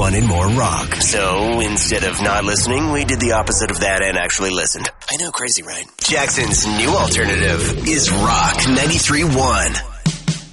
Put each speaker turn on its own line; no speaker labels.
wanted more rock.
So instead of not listening, we did the opposite of that and actually listened. I know, crazy, right? Jackson's new alternative is Rock 93.1.